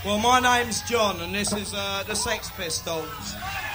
Well, my name's John, and this is the Sex Pistols.